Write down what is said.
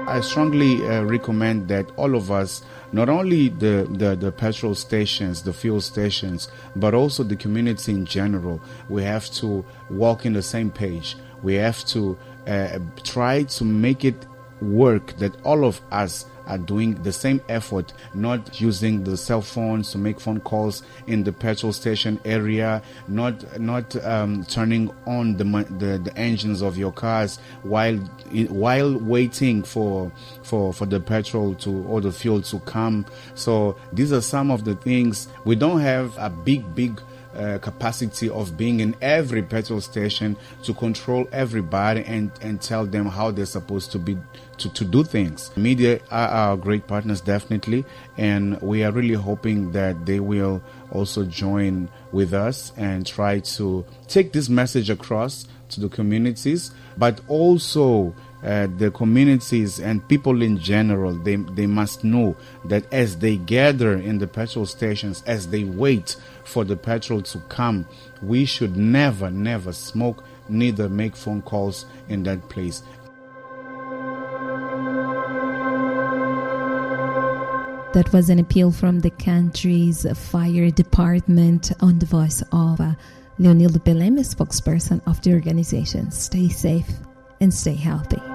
I strongly recommend that all of us, not only the petrol stations, the fuel stations, but also the community in general, we have to walk in the same page. We have to try to make it work that all of us are doing the same effort, not using the cell phones to make phone calls in the petrol station area, not turning on the engines of your cars while waiting for the petrol or the fuel to come. So these are some of the things. We don't have a big capacity of being in every petrol station to control everybody and tell them how they're supposed to be to do things. Media are our great partners, definitely, and we are really hoping that they will also join with us and try to take this message across to the communities, but also the communities and people in general. They must know that as they gather in the petrol stations, as they wait for the petrol to come, we should never smoke, neither make phone calls in that place. That was an appeal from the country's fire department on the voice of Leonildo Peleme, spokesperson of the organization. Stay safe and stay healthy.